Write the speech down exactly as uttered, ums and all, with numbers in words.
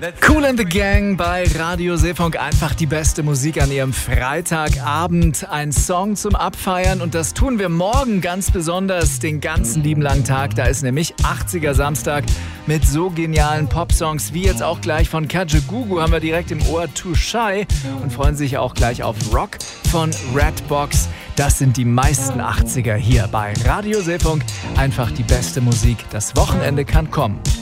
Kool and the Gang bei Radio Seefunk. Einfach die beste Musik an ihrem Freitagabend. Ein Song zum Abfeiern und das tun wir morgen ganz besonders, den ganzen lieben langen Tag. Da ist nämlich achtziger Samstag mit so genialen Popsongs wie jetzt auch gleich von Kajagoogoo haben wir direkt im Ohr Too Shy und freuen sich auch gleich auf Rock von Redbox. Das sind die meisten achtziger hier bei Radio Seefunk. Einfach die beste Musik. Das Wochenende kann kommen.